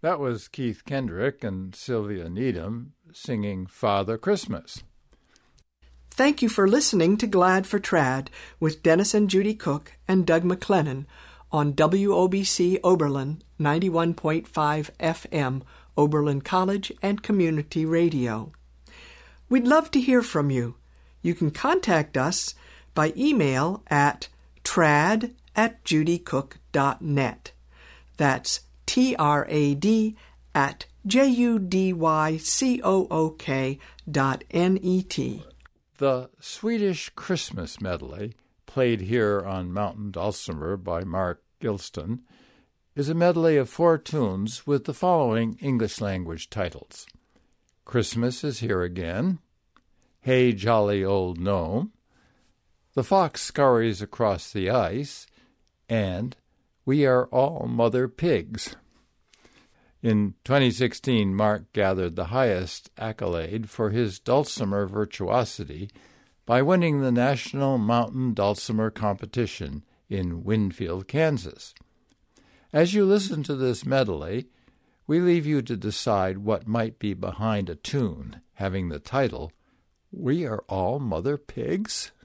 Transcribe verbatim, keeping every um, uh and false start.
That was Keith Kendrick and Sylvia Needham singing Father Christmas. Thank you for listening to Glad for Trad with Dennis and Judy Cook and Doug McLennan on W O B C Oberlin ninety-one point five F M, Oberlin College and Community Radio. We'd love to hear from you. You can contact us by email at trad at judycook dot net. That's T R A D at J U D Y C O O K dot N E T. The Swedish Christmas Medley, played here on Mountain Dulcimer by Mark Gilston, is a medley of four tunes with the following English-language titles: Christmas is Here Again, Hey Jolly Old Gnome, The Fox Scurries Across the Ice, and We Are All Mother Pigs. In twenty sixteen, Mark gathered the highest accolade for his dulcimer virtuosity by winning the National Mountain Dulcimer Competition in Winfield, Kansas. As you listen to this medley, we leave you to decide what might be behind a tune having the title, We Are All Mother Pigs.